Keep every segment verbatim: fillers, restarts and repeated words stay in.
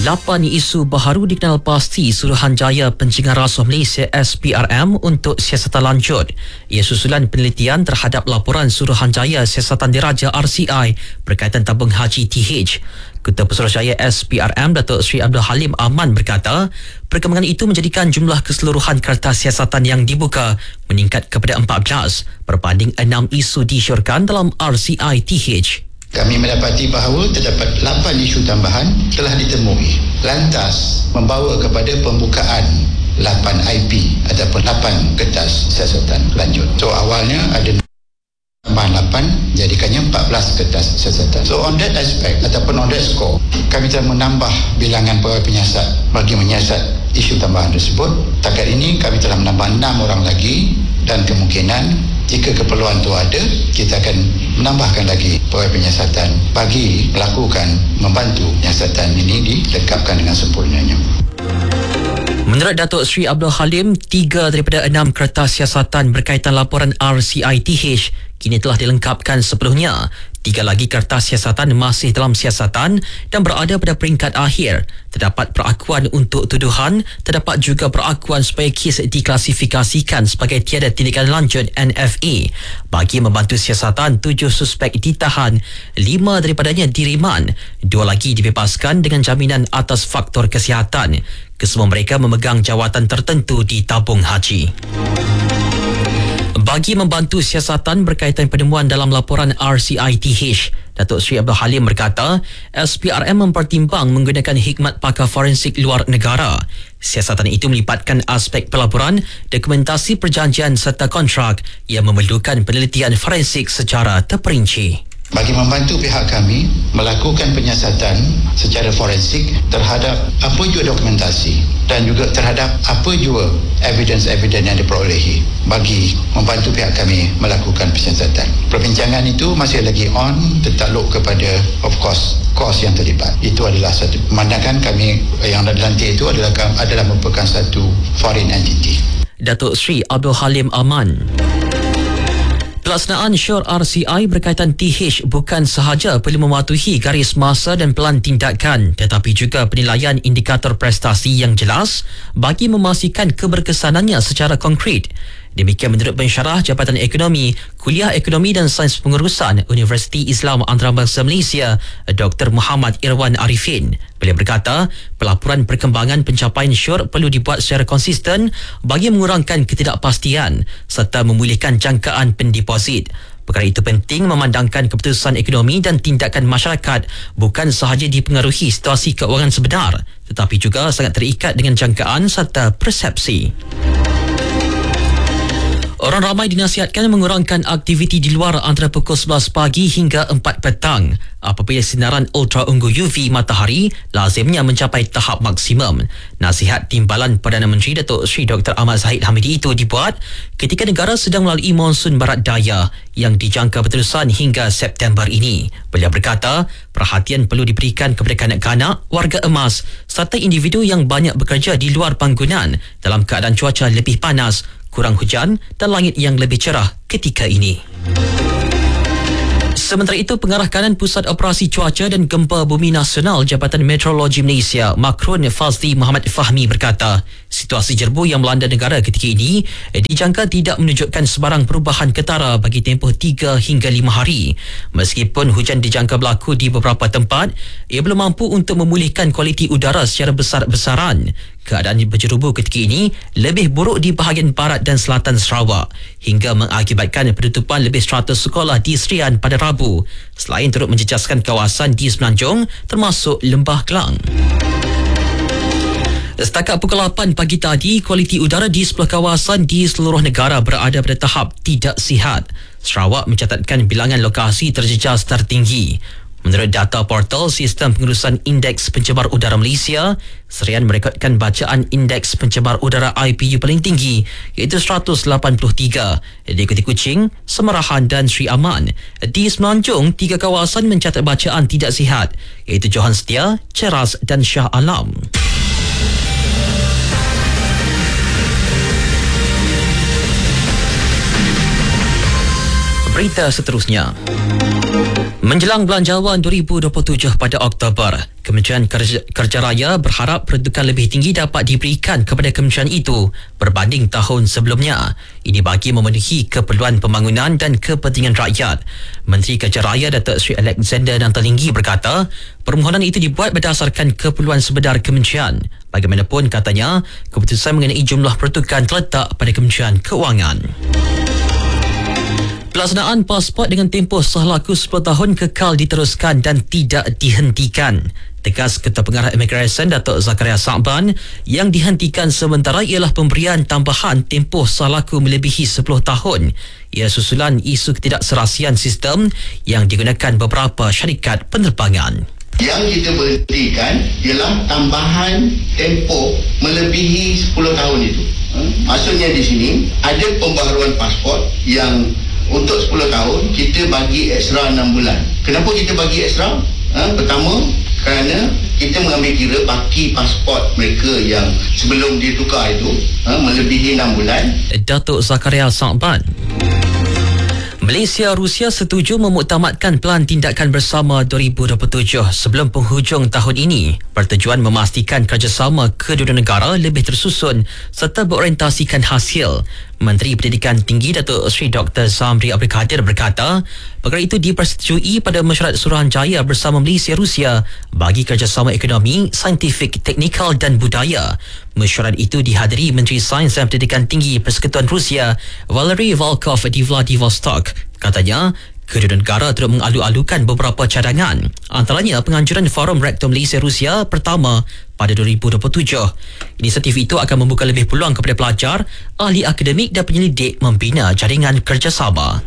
Lapan isu baharu dikenal pasti Suruhanjaya Pencegahan Rasuah Malaysia S P R M untuk siasatan lanjut. Ia susulan penelitian terhadap laporan Suruhanjaya Siasatan Diraja R C I berkaitan tabung haji T H. Ketua Pesuruhjaya S P R M Datuk Seri Abdul Halim Aman berkata, perkembangan itu menjadikan jumlah keseluruhan kertas siasatan yang dibuka meningkat kepada empat belas berbanding enam isu disyorkan dalam R C I T H. Kami mendapati bahawa terdapat lapan isu tambahan telah ditemui. Lantas membawa kepada pembukaan lapan I P ataupun lapan kertas siasatan lanjut. So awalnya ada tambahan lapan, jadikannya empat belas kertas siasatan. So on that aspect ataupun on that score, kami telah menambah bilangan pegawai penyiasat bagi menyiasat isu tambahan tersebut. Takat ini kami telah menambah enam orang lagi dan kemungkinan jika keperluan itu ada, kita akan menambahkan lagi pegawai penyiasatan bagi melakukan, membantu penyiasatan ini dilengkapkan dengan sempurnanya. Menurut Datuk Seri Abdul Halim, tiga daripada enam kertas siasatan berkaitan laporan R C I T H kini telah dilengkapkan sepenuhnya. Tiga lagi kertas siasatan masih dalam siasatan dan berada pada peringkat akhir. Terdapat perakuan untuk tuduhan, terdapat juga perakuan supaya kes diklasifikasikan sebagai tiada tindakan lanjut N F A. Bagi membantu siasatan, tujuh suspek ditahan, lima daripadanya diriman, dua lagi dibebaskan dengan jaminan atas faktor kesihatan. Kesemua mereka memegang jawatan tertentu di tabung haji. Bagi membantu siasatan berkaitan penemuan dalam laporan R C I T H, Datuk Seri Abdul Halim berkata, S P R M mempertimbang menggunakan hikmat pakar forensik luar negara. Siasatan itu melibatkan aspek pelaporan, dokumentasi perjanjian serta kontrak yang memerlukan penelitian forensik secara terperinci. Bagi membantu pihak kami melakukan penyiasatan secara forensik terhadap apa jua dokumentasi dan juga terhadap apa jua evidence-evidence yang diperolehi bagi membantu pihak kami melakukan penyiasatan. Perbincangan itu masih lagi on, tertakluk kepada of course kos yang terlibat. Itu adalah satu pemandangan kami yang dilantik itu adalah adalah merupakan satu foreign entity. Datuk Seri Abdul Halim Aman. Pelaksanaan syur R C I berkaitan T H bukan sahaja perlu mematuhi garis masa dan pelan tindakan, tetapi juga penilaian indikator prestasi yang jelas bagi memastikan keberkesanannya secara konkret. Demikian menurut pensyarah Jabatan Ekonomi, Kuliah Ekonomi dan Sains Pengurusan Universiti Islam Antarabangsa Malaysia, Doktor Muhammad Irwan Arifin. Beliau berkata, pelaporan perkembangan pencapaian syur perlu dibuat secara konsisten bagi mengurangkan ketidakpastian serta memulihkan jangkaan pendeposit. Perkara itu penting memandangkan keputusan ekonomi dan tindakan masyarakat bukan sahaja dipengaruhi situasi keuangan sebenar, tetapi juga sangat terikat dengan jangkaan serta persepsi. Orang ramai dinasihatkan mengurangkan aktiviti di luar antara pukul sebelas pagi hingga empat petang apabila sinaran ultra ungu U V matahari lazimnya mencapai tahap maksimum. Nasihat Timbalan Perdana Menteri Datuk Seri Doktor Ahmad Zahid Hamidi itu dibuat ketika negara sedang melalui monsun barat daya yang dijangka berterusan hingga September ini. Beliau berkata, perhatian perlu diberikan kepada kanak-kanak, warga emas serta individu yang banyak bekerja di luar panggonan dalam keadaan cuaca lebih panas, kurang hujan dan langit yang lebih cerah ketika ini. Sementara itu, Pengarah Kanan Pusat Operasi Cuaca dan Gempa Bumi Nasional Jabatan Meteorologi Malaysia, Makrun Fazli Muhammad Fahmi berkata, situasi jerbu yang melanda negara ketika ini dijangka tidak menunjukkan sebarang perubahan ketara bagi tempoh tiga hingga lima hari. Meskipun hujan dijangka berlaku di beberapa tempat, ia belum mampu untuk memulihkan kualiti udara secara besar-besaran. Keadaan berjerubu ketika ini lebih buruk di bahagian barat dan selatan Sarawak hingga mengakibatkan penutupan lebih seratus sekolah di Serian pada Rabu, selain turut menjejaskan kawasan di Semenanjung termasuk Lembah Kelang. Setakat pukul lapan pagi tadi, kualiti udara di sepuluh kawasan di seluruh negara berada pada tahap tidak sihat. Sarawak mencatatkan bilangan lokasi terjejas tertinggi. Menurut data portal Sistem Pengurusan Indeks Pencemar Udara Malaysia, Serian merekodkan bacaan Indeks Pencemar Udara I P U paling tinggi iaitu seratus lapan puluh tiga. Diikuti Kuching, Semarahan dan Sri Aman. Di Semenanjung, tiga kawasan mencatat bacaan tidak sihat iaitu Johan Setia, Ceras dan Shah Alam. Berita seterusnya. Menjelang Belanjawan dua ribu dua puluh tujuh pada Oktober, Kementerian Kerja, Kerja Raya berharap peruntukan lebih tinggi dapat diberikan kepada kementerian itu berbanding tahun sebelumnya. Ini bagi memenuhi keperluan pembangunan dan kepentingan rakyat. Menteri Kerja Raya Datuk Seri Alexander Nantalinggi berkata, permohonan itu dibuat berdasarkan keperluan sebenar kementerian. Bagaimanapun, katanya, keputusan mengenai jumlah peruntukan terletak pada Kementerian Keuangan. Pelaksanaan pasport dengan tempoh sehalaku sepuluh tahun kekal diteruskan dan tidak dihentikan. Tegas Ketua Pengarah Imigresen Datuk Zakaria Sa'ban, yang dihentikan sementara ialah pemberian tambahan tempoh sehalaku melebihi sepuluh tahun. Ia susulan isu ketidakserasian sistem yang digunakan beberapa syarikat penerbangan. Yang kita berhentikan ialah tambahan tempoh melebihi sepuluh tahun itu. Maksudnya di sini ada pembaharuan pasport yang untuk sepuluh tahun kita bagi ekstra enam bulan. Kenapa kita bagi ekstra? Ha, pertama, kerana kita mengambil kira baki pasport mereka yang sebelum ditukar itu ha, melebihi enam bulan. Datuk Zakaria Sa'ban. Malaysia Rusia setuju memuktamadkan Pelan Tindakan Bersama dua ribu dua puluh tujuh sebelum penghujung tahun ini, bertujuan memastikan kerjasama kedua negara lebih tersusun serta berorientasikan hasil. Menteri Pendidikan Tinggi Datuk Seri Doktor Zamri Abdul Kadir berkata, perkara itu dipersetujui pada mesyuarat Suruhanjaya bersama Malaysia Rusia bagi kerjasama ekonomi, saintifik, teknikal dan budaya. Mesyuarat itu dihadiri Menteri Sains dan Pendidikan Tinggi Persekutuan Rusia Valery Volkov di Vladivostok. Katanya, kedua negara turut mengalu-alukan beberapa cadangan, antaranya penganjuran Forum Rektor Malaysia Rusia pertama pada dua ribu dua puluh tujuh. Inisiatif itu akan membuka lebih peluang kepada pelajar, ahli akademik dan penyelidik membina jaringan kerjasama.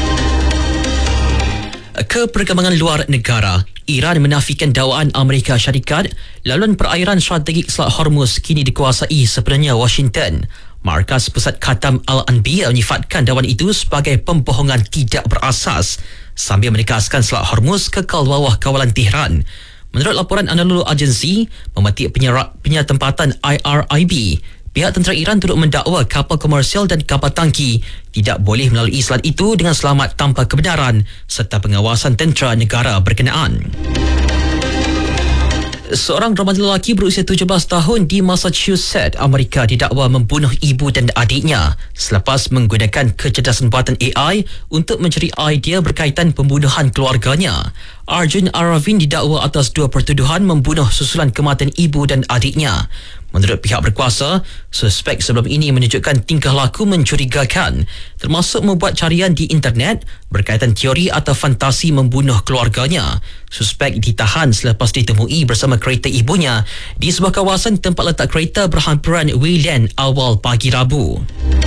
Ke perkembangan luar negara, Iran menafikan dakwaan Amerika Syarikat laluan perairan strategik Selat Hormuz kini dikuasai sepenuhnya Washington. Markas Pusat Khatam Al-Anbiya menyifatkan dakwaan itu sebagai pembohongan tidak berasas sambil menegaskan Selat Hormuz kekal bawah kawalan Tehran. Menurut laporan Anadolu Agency, memetik penyatempatan I R I B, pihak tentera Iran turut mendakwa kapal komersial dan kapal tangki tidak boleh melalui selat itu dengan selamat tanpa kebenaran serta pengawasan tentera negara berkenaan. Seorang remaja lelaki berusia tujuh belas tahun di Massachusetts, Amerika didakwa membunuh ibu dan adiknya selepas menggunakan kecerdasan buatan A I untuk mencari idea berkaitan pembunuhan keluarganya. Arjun Aravin didakwa atas dua pertuduhan membunuh susulan kematian ibu dan adiknya. Menurut pihak berkuasa, suspek sebelum ini menunjukkan tingkah laku mencurigakan, termasuk membuat carian di internet berkaitan teori atau fantasi membunuh keluarganya. Suspek ditahan selepas ditemui bersama kereta ibunya di sebuah kawasan tempat letak kereta berhampiran Wayland awal pagi Rabu.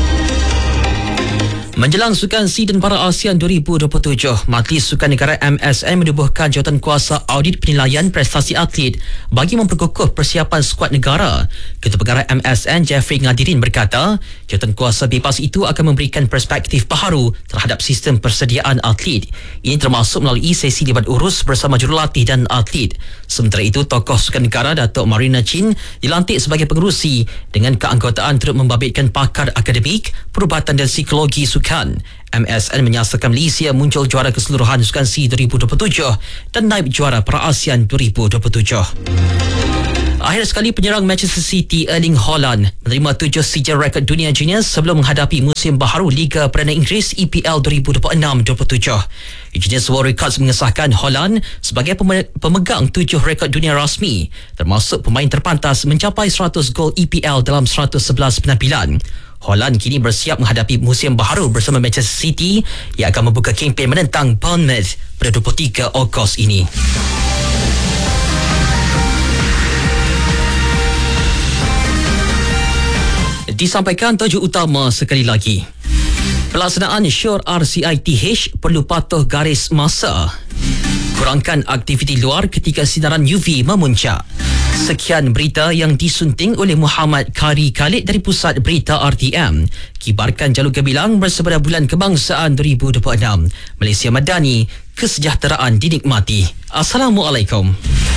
Menjelang Sukan SEA dan Para ASEAN dua ribu dua puluh tujuh, Majlis Sukan Negara M S N menubuhkan jawatan kuasa audit penilaian prestasi atlet bagi memperkukuh persiapan skuad negara. Ketua Pengarah M S N Jeffrey Ngadirin berkata, jawatan kuasa bebas itu akan memberikan perspektif baharu terhadap sistem persediaan atlet. Ini termasuk melalui sesi debat urus bersama jurulatih dan atlet. Sementara itu, tokoh sukan negara Datuk Marina Chin dilantik sebagai pengerusi dengan keanggotaan turut membabitkan pakar akademik, perubatan dan psikologi sukan. M S N menyasarkan Malaysia muncul juara keseluruhan Sukan SEA dua ribu dua puluh tujuh dan naib juara Para ASEAN dua ribu dua puluh tujuh. Akhir sekali, penyerang Manchester City Erling Haaland menerima tujuh sijil rekod dunia junior sebelum menghadapi musim baharu Liga Perdana Inggeris E P L dua ribu dua puluh enam dua puluh tujuh. Guinness World Records mengesahkan Haaland sebagai pemegang tujuh rekod dunia rasmi, termasuk pemain terpantas mencapai seratus gol E P L dalam seratus sebelas penampilan. Haaland kini bersiap menghadapi musim baharu bersama Manchester City yang akan membuka kempen menentang Bournemouth pada dua puluh tiga Ogos ini. Disampaikan tajuk utama sekali lagi. Pelaksanaan Syur R C I T H perlu patuh garis masa. Kurangkan aktiviti luar ketika sinaran U V memuncak. Sekian berita yang disunting oleh Muhammad Kari Khalid dari Pusat Berita R T M. Kibarkan jalur gemilang bersama Bulan Kebangsaan dua ribu dua puluh enam. Malaysia Madani, kesejahteraan dinikmati. Assalamualaikum.